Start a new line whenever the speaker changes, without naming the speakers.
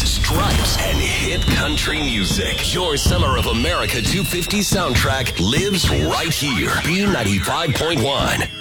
stripes, and hit country music. Your Summer of America 250 soundtrack lives right here. B95.1.